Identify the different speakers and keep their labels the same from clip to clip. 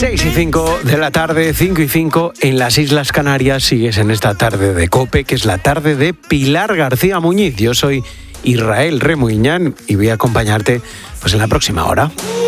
Speaker 1: 6:05 de la tarde, 5:05 en las Islas Canarias. Sigues en esta tarde de COPE, que es la tarde de Pilar García Muñiz. Yo soy Israel Remuñán y voy a acompañarte pues en la próxima hora.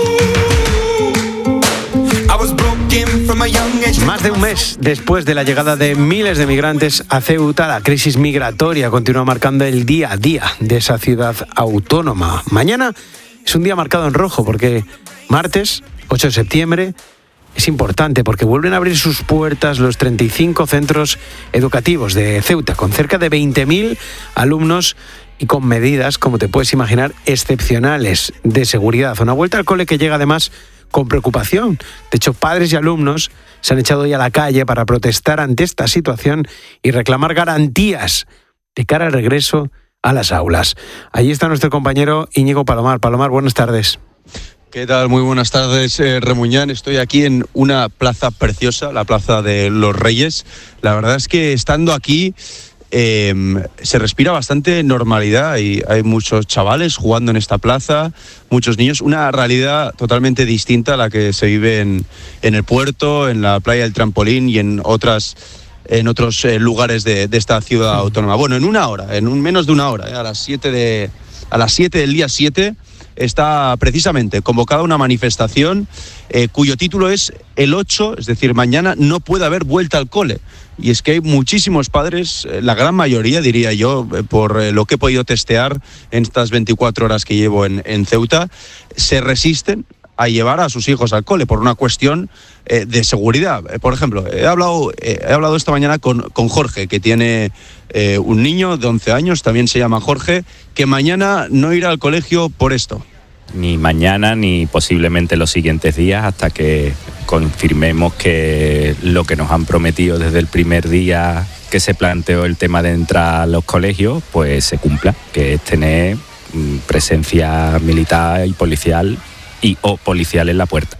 Speaker 1: Más de un mes después de la llegada de miles de migrantes a Ceuta, la crisis migratoria continúa marcando el día a día de esa ciudad autónoma. Mañana es un día marcado en rojo porque martes, 8 de septiembre, es importante porque vuelven a abrir sus puertas los 35 centros educativos de Ceuta, con cerca de 20.000 alumnos y con medidas, como te puedes imaginar, excepcionales de seguridad. Una vuelta al cole que llega además con preocupación. De hecho, padres y alumnos se han echado hoy a la calle para protestar ante esta situación y reclamar garantías de cara al regreso a las aulas. Allí está nuestro compañero Íñigo Palomar. Palomar, buenas tardes.
Speaker 2: ¿Qué tal? Muy buenas tardes, Remuñán. Estoy aquí en una plaza preciosa, la Plaza de los Reyes. La verdad es que estando aquí se respira bastante normalidad y hay muchos chavales jugando en esta plaza, muchos niños, una realidad totalmente distinta a la que se vive en el puerto, en la playa del Trampolín y en otros lugares de esta ciudad autónoma. Bueno, en menos de una hora, a las 7 del día 7, está precisamente convocada una manifestación cuyo título es el 8, es decir, mañana no puede haber vuelta al cole. Y es que hay muchísimos padres, la gran mayoría, diría yo, por lo que he podido testear en estas 24 horas que llevo en Ceuta, se resisten a llevar a sus hijos al cole por una cuestión de seguridad. Por ejemplo, he hablado esta mañana con Jorge, que tiene un niño de 11 años, también se llama Jorge, que mañana no irá al colegio por esto.
Speaker 3: Ni mañana ni posiblemente los siguientes días, hasta que confirmemos que lo que nos han prometido desde el primer día que se planteó el tema de entrar a los colegios, pues se cumpla, que es tener presencia militar y policial o policial en la puerta.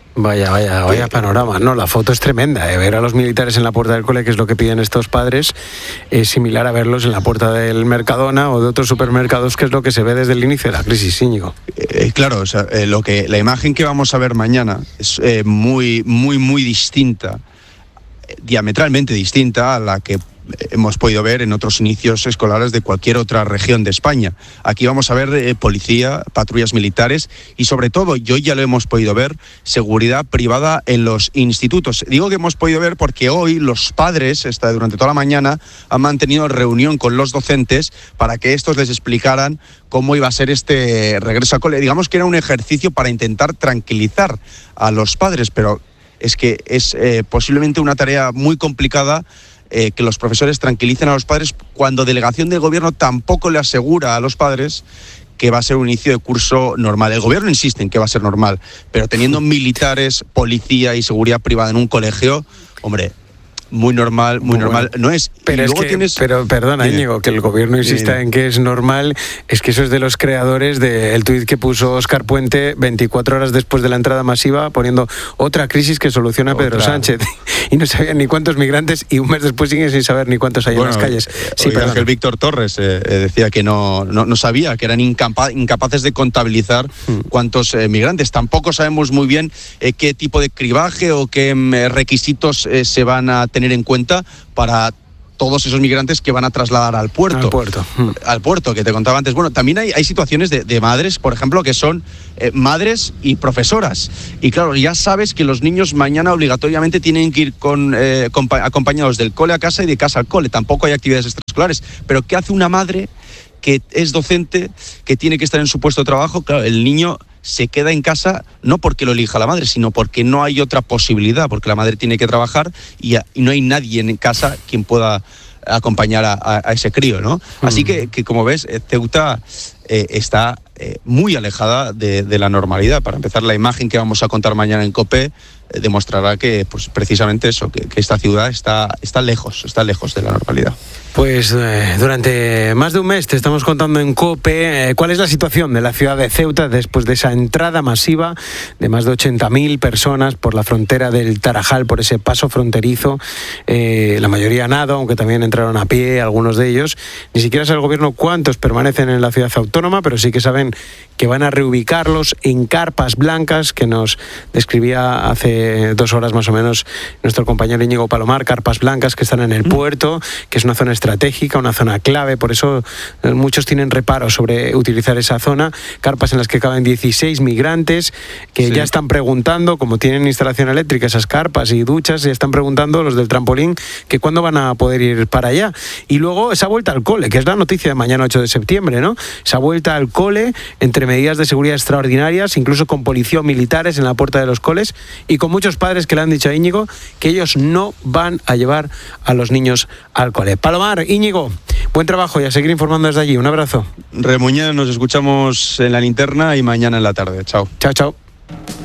Speaker 1: Vaya panorama, ¿no? La foto es tremenda, ver a los militares en la puerta del cole, que es lo que piden estos padres, es similar a verlos en la puerta del Mercadona o de otros supermercados, que es lo que se ve desde el inicio de la crisis, Íñigo.
Speaker 2: Claro, o sea, la imagen que vamos a ver mañana es muy, muy, muy distinta, diametralmente distinta a la que hemos podido ver en otros inicios escolares de cualquier otra región de España. Aquí vamos a ver policía, patrullas militares y sobre todo, y hoy ya lo hemos podido ver, seguridad privada en los institutos. Digo que hemos podido ver porque hoy los padres, durante toda la mañana, han mantenido reunión con los docentes para que estos les explicaran cómo iba a ser este regreso al cole. Digamos que era un ejercicio para intentar tranquilizar a los padres, pero es que es posiblemente una tarea muy complicada que los profesores tranquilicen a los padres cuando delegación del gobierno tampoco le asegura a los padres que va a ser un inicio de curso normal. El gobierno insiste en que va a ser normal, pero teniendo militares, policía y seguridad privada en un colegio, hombre, muy normal no es.
Speaker 1: Pero perdona, Íñigo, que el gobierno insista en que es normal, es que eso es de los creadores del tuit que puso Óscar Puente 24 horas después de la entrada masiva, poniendo otra crisis que soluciona Pedro Sánchez. Y no sabían ni cuántos migrantes y un mes después siguen sin saber ni cuántos hay en las calles.
Speaker 2: Sí, pero el Víctor Torres decía que no sabía, que eran incapaces de contabilizar cuántos migrantes. Tampoco sabemos muy bien qué tipo de cribaje o qué requisitos se van a tener en cuenta para todos esos migrantes que van a trasladar al puerto. Al puerto, que te contaba antes. Bueno, también hay situaciones de madres, por ejemplo, que son madres y profesoras. Y claro, ya sabes que los niños mañana obligatoriamente tienen que ir acompañados del cole a casa y de casa al cole. Tampoco hay actividades extraescolares. Pero ¿qué hace una madre que es docente, que tiene que estar en su puesto de trabajo? Claro, el niño se queda en casa no porque lo elija la madre, sino porque no hay otra posibilidad, porque la madre tiene que trabajar y no hay nadie en casa quien pueda acompañar a ese crío, ¿no? Así que como ves, Ceuta está muy alejada de la normalidad. Para empezar, la imagen que vamos a contar mañana en COPE demostrará que, pues, precisamente eso, que esta ciudad está lejos de la normalidad.
Speaker 1: Pues durante más de un mes te estamos contando en COPE cuál es la situación de la ciudad de Ceuta después de esa entrada masiva de más de 80.000 personas por la frontera del Tarajal, por ese paso fronterizo. La mayoría nado, aunque también entraron a pie algunos de ellos. Ni siquiera sabe el gobierno cuántos permanecen en la ciudad autónoma, pero sí que saben que van a reubicarlos en carpas blancas, que nos describía hace 2 horas más o menos nuestro compañero Íñigo Palomar, carpas blancas que están en el puerto, que es una zona estratégica, una zona clave, por eso muchos tienen reparos sobre utilizar esa zona, carpas en las que caben 16 migrantes, que ya están preguntando, como tienen instalación eléctrica esas carpas y duchas, ya están preguntando los del trampolín que cuándo van a poder ir para allá. Y luego esa vuelta al cole, que es la noticia de mañana 8 de septiembre, ¿no? Esa vuelta al cole entre medidas de seguridad extraordinarias, incluso con policía o militares en la puerta de los coles y con muchos padres que le han dicho a Íñigo que ellos no van a llevar a los niños al cole. Palomar, Íñigo, buen trabajo y a seguir informando desde allí. Un abrazo.
Speaker 2: Remuñán, nos escuchamos en la linterna y mañana en la tarde. Chao.
Speaker 1: Chao, chao.